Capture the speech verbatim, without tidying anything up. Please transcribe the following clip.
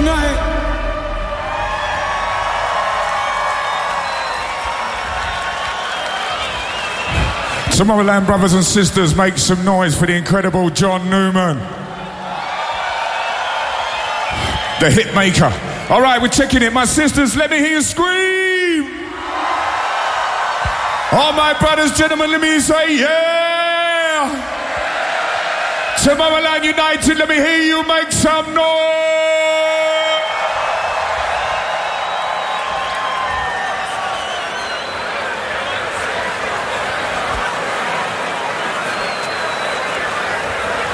night. Tomorrowland brothers and sisters, make some noise for the incredible John Newman. The hit maker. All right, we're checking it. My sisters, let me hear you scream. All my brothers, gentlemen, let me say yeah. Tomorrowland United, let me hear you make some noise.